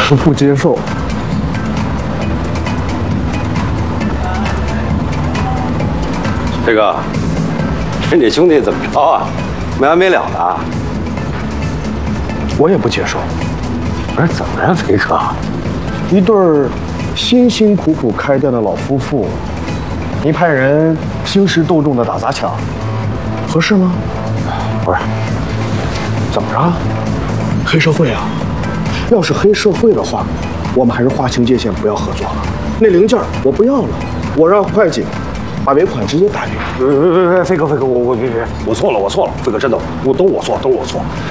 不接受。 飞哥，跟你兄弟怎么着啊？没完没了的啊？ 我也不接受。 不是怎么着，飞哥？ 一对儿辛辛苦苦开店的老夫妇，你派人兴师动众的打砸抢，合适吗？ 不是， 怎么着？黑社会啊！要是黑社会的话，我们还是划清界限，不要合作了。那零件我不要了，我让会计把尾款直接打给你。 别，飞哥，我错了，飞哥，真的，都是我错。